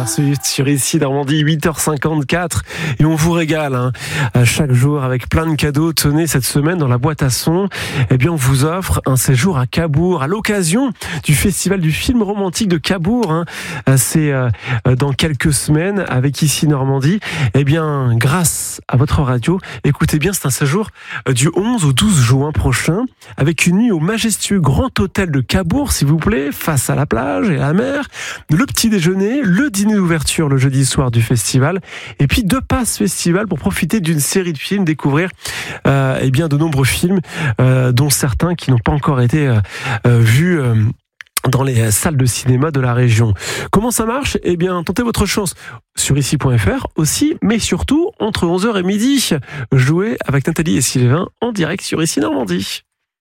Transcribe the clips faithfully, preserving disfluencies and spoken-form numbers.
heures sur Ici Normandie, huit heures cinquante-quatre. Et on vous régale hein, chaque jour avec plein de cadeaux. Tenez, cette semaine dans la boîte à son, eh bien, on vous offre un séjour à Cabourg à l'occasion du festival du film romantique de Cabourg. Hein. C'est euh, dans quelques semaines avec Ici Normandie. Eh bien, grâce à votre radio, écoutez bien, c'est un séjour du onze au douze juin prochain avec une nuit au majestueux Grand Hôtel de Cabourg, s'il vous plaît, face à la plage et à la mer. Le petit déjeuner, le dîner d'ouverture le jeudi soir du festival, et puis deux passes festival pour profiter d'une série de films, découvrir euh, eh bien de nombreux films, euh, dont certains qui n'ont pas encore été euh, euh, vus. Euh, dans les salles de cinéma de la région. Comment ça marche ? Eh bien, tentez votre chance sur ici point f r aussi, mais surtout entre onze heures et midi. Jouez avec Nathalie et Sylvain en direct sur Ici Normandie.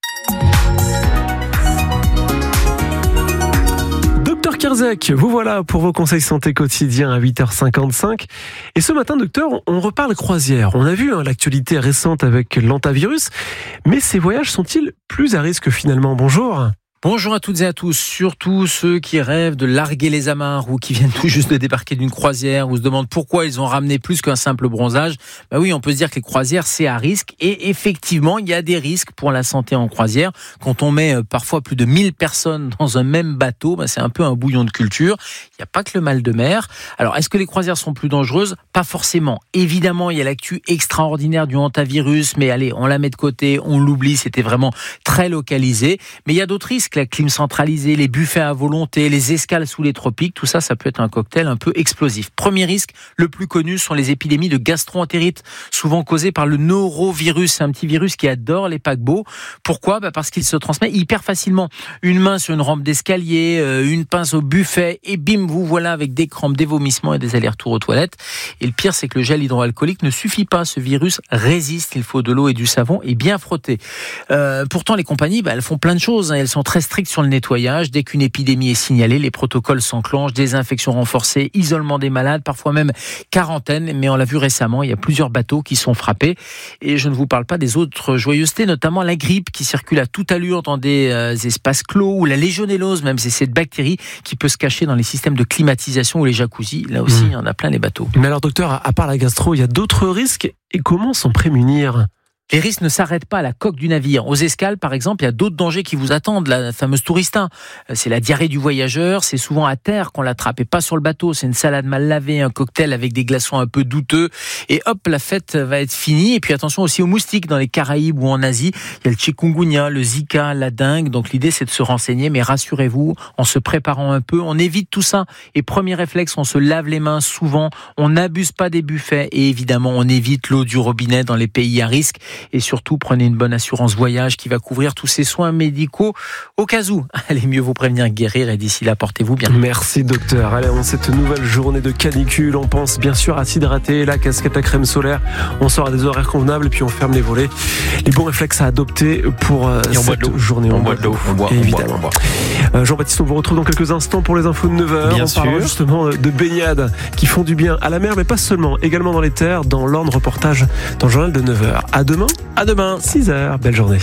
Docteur Kierzek, vous voilà pour vos conseils santé quotidiens à huit heures cinquante-cinq. Et ce matin, docteur, on reparle croisière. On a vu hein, l'actualité récente avec l'hantavirus, mais ces voyages sont-ils plus à risque finalement ? Bonjour. Bonjour à toutes et à tous, surtout ceux qui rêvent de larguer les amarres ou qui viennent tout juste de débarquer d'une croisière ou se demandent pourquoi ils ont ramené plus qu'un simple bronzage. Bah oui, on peut se dire que les croisières, c'est à risque et effectivement, il y a des risques pour la santé en croisière. Quand on met parfois plus de mille personnes dans un même bateau, bah c'est un peu un bouillon de culture. Il n'y a pas que le mal de mer. Alors, est-ce que les croisières sont plus dangereuses ? Pas forcément. Évidemment, il y a l'actu extraordinaire du hantavirus, mais allez, on la met de côté, on l'oublie, c'était vraiment très localisé. Mais il y a d'autres risques. La clim centralisée, les buffets à volonté, les escales sous les tropiques, tout ça, ça peut être un cocktail un peu explosif. Premier risque, le plus connu, sont les épidémies de gastro-entérite, souvent causées par le norovirus. C'est un petit virus qui adore les paquebots. Pourquoi ? Bah parce qu'il se transmet hyper facilement. Une main sur une rampe d'escalier, une pince au buffet, et bim, vous voilà avec des crampes, des vomissements et des allers-retours aux toilettes. Et le pire, c'est que le gel hydroalcoolique ne suffit pas. Ce virus résiste. Il faut de l'eau et du savon et bien frotter. Euh, pourtant, les compagnies, bah, elles font plein de choses. Elles sont très strictes sur le nettoyage. Dès qu'une épidémie est signalée, les protocoles s'enclenchent, désinfection renforcée, isolement des malades, parfois même quarantaine. Mais on l'a vu récemment, il y a plusieurs bateaux qui sont frappés. Et je ne vous parle pas des autres joyeusetés, notamment la grippe qui circule à toute allure dans des euh, espaces clos, ou la légionellose, même c'est cette bactérie qui peut se cacher dans les systèmes de climatisation ou les jacuzzis. Là aussi, mmh. il y en a plein les bateaux. Mais alors docteur, à part la gastro, il y a d'autres risques. Et comment s'en prémunir ? Les risques ne s'arrêtent pas à la coque du navire. Aux escales, par exemple, il y a d'autres dangers qui vous attendent. La fameuse tourista, c'est la diarrhée du voyageur. C'est souvent à terre qu'on l'attrape et pas sur le bateau. C'est une salade mal lavée, un cocktail avec des glaçons un peu douteux. Et hop, la fête va être finie. Et puis attention aussi aux moustiques dans les Caraïbes ou en Asie. Il y a le chikungunya, le Zika, la dengue. Donc l'idée, c'est de se renseigner. Mais rassurez-vous, en se préparant un peu, on évite tout ça. Et premier réflexe, on se lave les mains souvent. On n'abuse pas des buffets. Et évidemment, on évite l'eau du robinet dans les pays à risque. Et surtout, prenez une bonne assurance voyage qui va couvrir tous ces soins médicaux au cas où. Allez, mieux vous prévenir que guérir, et d'ici là, portez-vous bien. Merci docteur. Allez, en cette nouvelle journée de canicule, on pense bien sûr à s'hydrater, la casquette, la crème solaire. On sort à des horaires convenables et puis on ferme les volets. Les bons réflexes à adopter pour euh, cette journée. On boit de l'eau. On boit, évidemment. On boit, on boit. Euh, Jean-Baptiste, on vous retrouve dans quelques instants pour les infos de neuf heures. Bien on sûr. parlera justement de baignades qui font du bien à la mer, mais pas seulement, également dans les terres, dans l'Orne, reportage dans le journal de neuf heures. À demain. À demain, six heures. Belle journée.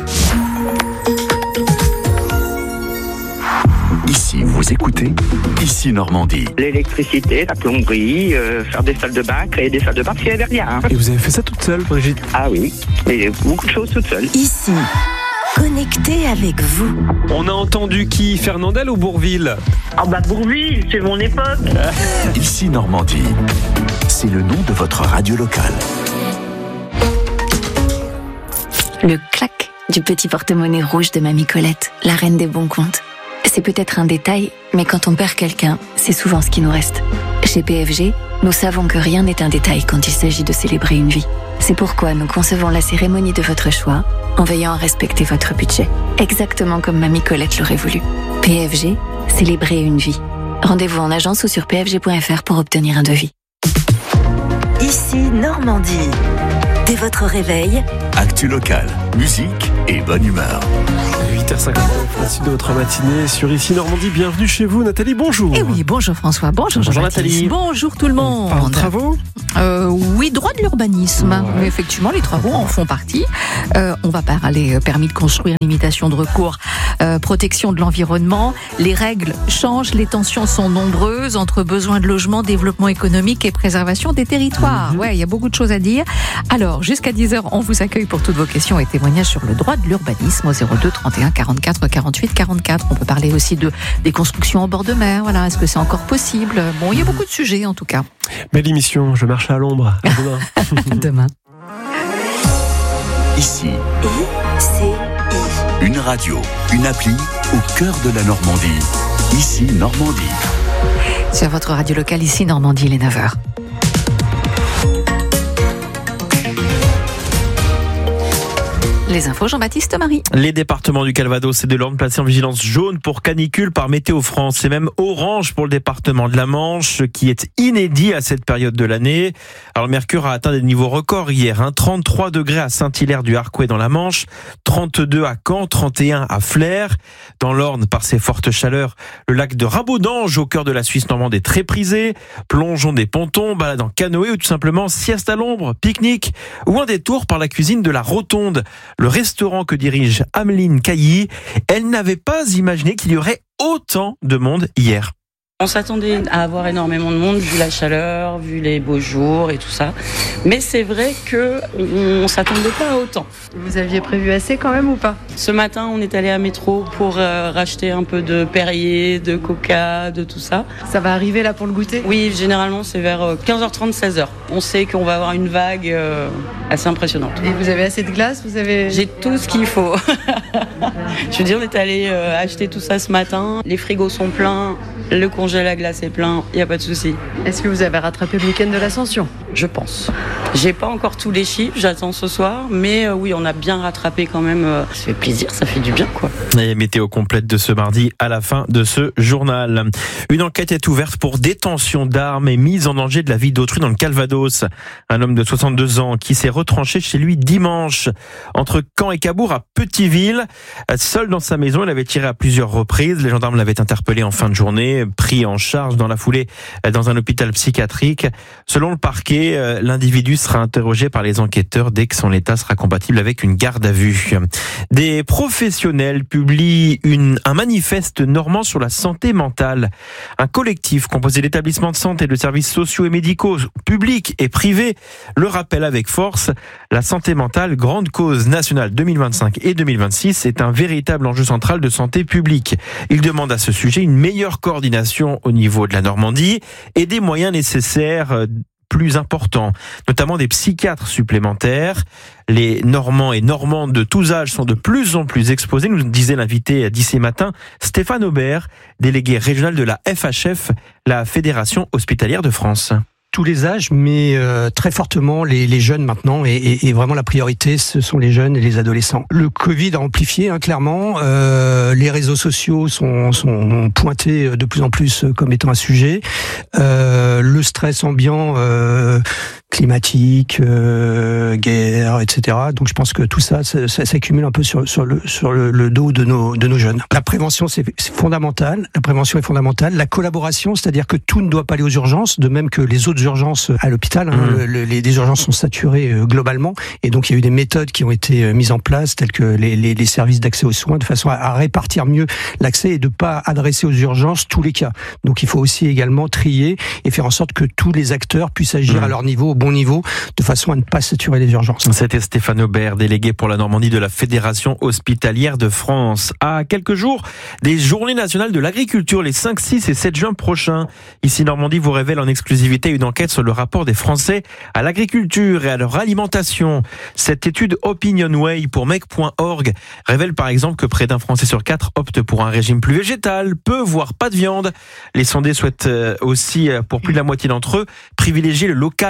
Ici, vous écoutez Ici Normandie. L'électricité, la plomberie, euh, faire des salles de bain, créer des salles de bain, parce qu'il n'y avait rien. Hein. Et vous avez fait ça toute seule, Brigitte ? Ah oui, et beaucoup de choses toute seule. Ici, connecté avec vous. On a entendu qui ? Fernandel ou Bourville ? Ah bah Bourville, c'est mon époque. Ici Normandie, c'est le nom de votre radio locale. Le clac du petit porte-monnaie rouge de Mamie Colette, la reine des bons comptes. C'est peut-être un détail, mais quand on perd quelqu'un, c'est souvent ce qui nous reste. Chez P F G, nous savons que rien n'est un détail quand il s'agit de célébrer une vie. C'est pourquoi nous concevons la cérémonie de votre choix en veillant à respecter votre budget. Exactement comme Mamie Colette l'aurait voulu. P F G, célébrer une vie. Rendez-vous en agence ou sur p f g point f r pour obtenir un devis. Ici Normandie. Dès votre réveil, actu locale, musique et bonne humeur. huit huit heures cinquante-neuf, la suite de votre matinée sur Ici Normandie. Bienvenue chez vous, Nathalie, bonjour. Eh oui, bonjour François, bonjour, bonjour Jean-Baptiste. Nathalie. Bonjour tout le monde. Par travaux euh, Oui, droit de l'urbanisme. Ouais. Mais effectivement, les travaux en font partie. Euh, on va parler permis de construire, limitation de recours, euh, protection de l'environnement. Les règles changent, les tensions sont nombreuses entre besoin de logement, développement économique et préservation des territoires. Mm-hmm. Ouais, il y a beaucoup de choses à dire. Alors, jusqu'à dix heures, on vous accueille pour toutes vos questions et témoignages sur le droit de l'urbanisme au zéro deux trente et un quarante-quatre quarante-huit quarante-quatre. On peut parler aussi de des constructions en bord de mer. Voilà, est-ce que c'est encore possible? Bon, il y a beaucoup de sujets en tout cas. Belle émission, je marche à l'ombre. À demain. Demain. Ici, I C I. une radio, une appli au cœur de la Normandie. Ici Normandie. Sur votre radio locale, ici Normandie, il est neuf heures. Les infos, Jean-Baptiste Marie. Les départements du Calvados et de l'Orne placés en vigilance jaune pour canicule par Météo France. C'est même orange pour le département de la Manche, ce qui est inédit à cette période de l'année. Alors le mercure a atteint des niveaux records hier, hein, trente-trois degrés à Saint-Hilaire-du-Harcouët dans la Manche, trente-deux à Caen, trente et un à Flers. Dans l'Orne, par ses fortes chaleurs, le lac de Rabaudange, au cœur de la Suisse normande, est très prisé. Plongeons des pontons, balade en canoë ou tout simplement sieste à l'ombre, pique-nique ou un détour par la cuisine de la Rotonde. Le restaurant que dirige Ameline Cailly, elle n'avait pas imaginé qu'il y aurait autant de monde hier. On s'attendait à avoir énormément de monde vu la chaleur, vu les beaux jours et tout ça. Mais c'est vrai qu'on ne s'attendait pas à autant. Vous aviez prévu assez quand même ou pas? Ce matin, on est allé à Métro pour euh, racheter un peu de Perrier, de Coca, de tout ça. Ça va arriver là pour le goûter? Oui, généralement c'est vers quinze heures trente, seize heures. On sait qu'on va avoir une vague euh, assez impressionnante. Et vous avez assez de glace? Vous avez... J'ai tout ce qu'il faut. Je veux dire, on est allé euh, acheter tout ça ce matin. Les frigos sont pleins, le congé à glace est plein, il n'y a pas de souci. Est-ce que vous avez rattrapé le week-end de l'Ascension? Je pense. J'ai pas encore tous les chiffres, j'attends ce soir, mais euh, oui, on a bien rattrapé quand même. Euh, ça fait plaisir, ça fait du bien, quoi. Et météo complète de ce mardi à la fin de ce journal. Une enquête est ouverte pour détention d'armes et mise en danger de la vie d'autrui dans le Calvados. Un homme de soixante-deux ans qui s'est retranché chez lui dimanche entre Caen et Cabourg à Petiteville. Seul dans sa maison, il avait tiré à plusieurs reprises. Les gendarmes l'avaient interpellé en fin de journée, pris en charge dans la foulée dans un hôpital psychiatrique. Selon le parquet, l'individu sera interrogé par les enquêteurs dès que son état sera compatible avec une garde à vue. Des professionnels publient une, un manifeste normand sur la santé mentale. Un collectif composé d'établissements de santé, de services sociaux et médicaux, publics et privés, le rappelle avec force. La santé mentale, grande cause nationale deux mille vingt-cinq et deux mille vingt-six, est un véritable enjeu central de santé publique. Il demande à ce sujet une meilleure coordination au niveau de la Normandie et des moyens nécessaires plus importants, notamment des psychiatres supplémentaires. Les Normands et Normandes de tous âges sont de plus en plus exposés, nous disait l'invité d'ici matin, Stéphane Aubert, délégué régional de la F H F, la Fédération hospitalière de France. Tous les âges, mais euh, très fortement les, les jeunes maintenant, et, et, et vraiment la priorité, ce sont les jeunes et les adolescents. Le Covid a amplifié, hein, clairement. Euh, les réseaux sociaux sont, sont pointés de plus en plus comme étant un sujet. Euh, le stress ambiant, euh, climatique, euh, guerre, et cetera. Donc je pense que tout ça, ça, ça s'accumule un peu sur, sur, le, sur le, le dos de nos, de nos jeunes. La prévention, c'est, c'est fondamental. La prévention est fondamentale. La collaboration, c'est-à-dire que tout ne doit pas aller aux urgences, de même que les autres urgences à l'hôpital. Hein, mmh. le, les, les urgences sont saturées euh, globalement, et donc il y a eu des méthodes qui ont été euh, mises en place, telles que les, les, les services d'accès aux soins, de façon à, à répartir mieux l'accès et de pas adresser aux urgences tous les cas. Donc il faut aussi également trier et faire en sorte que tous les acteurs puissent agir mmh. à leur niveau, au bon niveau, de façon à ne pas saturer les urgences. C'était Stéphane Aubert, délégué pour la Normandie de la Fédération hospitalière de France. À quelques jours des Journées nationales de l'agriculture, les cinq, six et sept juin prochains. Ici Normandie vous révèle en exclusivité une enquête sur le rapport des Français à l'agriculture et à leur alimentation. Cette étude Opinionway pour make point org révèle par exemple que près d'un Français sur quatre opte pour un régime plus végétal, peu voire pas de viande. Les sondés souhaitent aussi, pour plus de la moitié d'entre eux, privilégier le local, le bio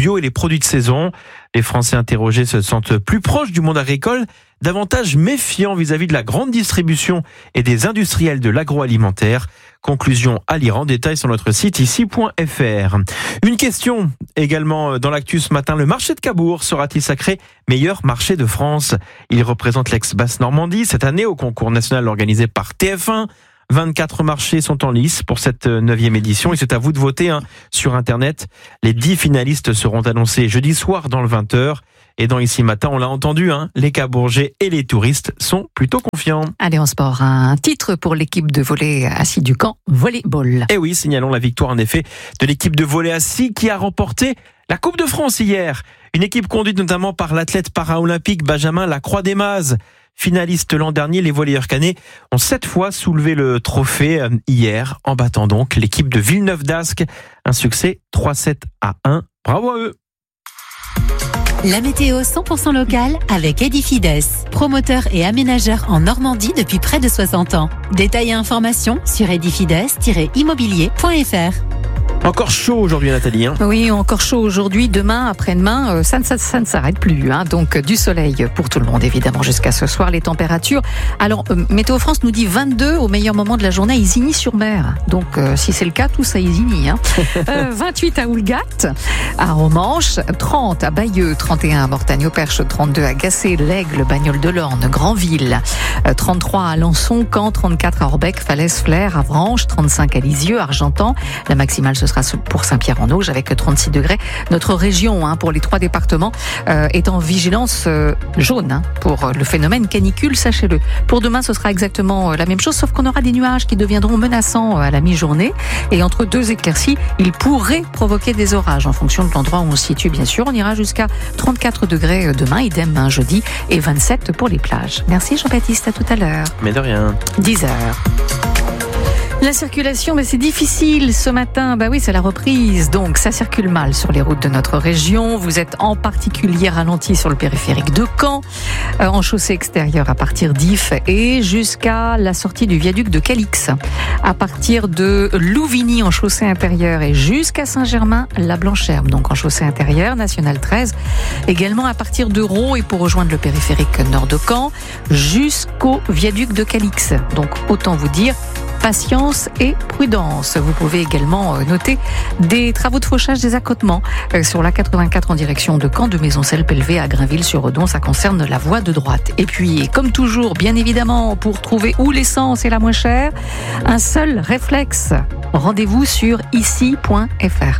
bio et les produits de saison. Les Français interrogés se sentent plus proches du monde agricole, davantage méfiants vis-à-vis de la grande distribution et des industriels de l'agroalimentaire. Conclusion à lire en détail sur notre site ici point f r. Une question également dans l'actu ce matin. Le marché de Cabourg sera-t-il sacré meilleur marché de France? Il représente l'ex-Basse-Normandie cette année au concours national organisé par T F un. vingt-quatre marchés sont en lice pour cette neuvième édition et c'est à vous de voter hein, sur Internet. Les dix finalistes seront annoncés jeudi soir dans le vingt heures. Et dans Ici Matin, on l'a entendu, hein, les Cabourgais et les touristes sont plutôt confiants. Allez, en sport, un titre pour l'équipe de volley assis du camp, volleyball. Et oui, signalons la victoire en effet de l'équipe de volley assis qui a remporté la Coupe de France hier. Une équipe conduite notamment par l'athlète para-olympique Benjamin Lacroix-Desmazes. Finaliste l'an dernier, les volleyeurs canets ont sept fois soulevé le trophée hier en battant donc l'équipe de Villeneuve d'Ascq. Un succès trois sept à un. Bravo à eux. La météo cent pour cent locale avec Edifides, promoteur et aménageur en Normandie depuis près de soixante ans. Détails et informations sur edifides tiret immobilier point f r. Encore chaud aujourd'hui, Nathalie. Hein oui, encore chaud aujourd'hui. Demain, après-demain, ça ne, ça, ça ne s'arrête plus. Hein. Donc, du soleil pour tout le monde, évidemment, jusqu'à ce soir. Les températures. Alors, euh, Météo France nous dit vingt-deux au meilleur moment de la journée à Isigny-sur-Mer. Donc, euh, si c'est le cas, tout ça Isigny. Hein. euh, vingt-huit à Oulgat, à Romanche, trente à Bayeux, trente et un à Mortagne-au-Perche, trente-deux à Gassé, l'Aigle, Bagnoles-de-l'Orne, Granville, euh, trente-trois à Alençon, Caen, trente-quatre à Orbec, Falaise, Flers, Avranches, trente-cinq à Lisieux, Argentan. La maximale, ce sera pour Saint-Pierre-en-Auge avec trente-six degrés. Notre région, hein, pour les trois départements, euh, est en vigilance euh, jaune hein, pour le phénomène canicule, sachez-le. Pour demain, ce sera exactement la même chose, sauf qu'on aura des nuages qui deviendront menaçants à la mi-journée. Et entre deux éclaircies, ils pourraient provoquer des orages en fonction de l'endroit où on se situe, bien sûr. On ira jusqu'à trente-quatre degrés demain, idem un jeudi, et vingt-sept pour les plages. Merci Jean-Baptiste, à tout à l'heure. Mais de rien. dix heures. La circulation, mais c'est difficile ce matin. Bah oui, c'est la reprise, donc ça circule mal sur les routes de notre région. Vous êtes en particulier ralenti sur le périphérique de Caen, euh, en chaussée extérieure à partir d'If et jusqu'à la sortie du viaduc de Calix. À partir de Louvigny en chaussée intérieure et jusqu'à Saint-Germain-la-Blancherbe, donc en chaussée intérieure, nationale treize. Également à partir de Raux et pour rejoindre le périphérique nord de Caen, jusqu'au viaduc de Calix. Donc autant vous dire, patience et prudence. Vous pouvez également noter des travaux de fauchage des accotements sur la quatre-vingt-quatre en direction de Caen, de Maisoncelles-Pelvé à Grainville-sur-Redon. Ça concerne la voie de droite. Et puis, comme toujours, bien évidemment, pour trouver où l'essence est la moins chère, un seul réflexe. Rendez-vous sur ici point f r.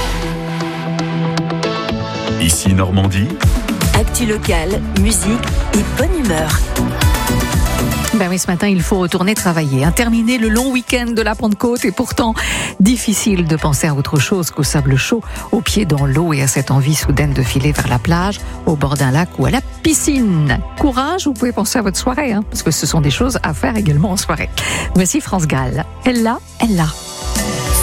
Ici Normandie. Actu locale, musique et bonne humeur. Ben oui, ce matin, il faut retourner travailler. Hein. Terminer le long week-end de la Pentecôte est pourtant difficile de penser à autre chose qu'au sable chaud, aux pieds dans l'eau et à cette envie soudaine de filer vers la plage, au bord d'un lac ou à la piscine. Courage, vous pouvez penser à votre soirée, hein, parce que ce sont des choses à faire également en soirée. Voici France Gall. Elle l'a, elle l'a.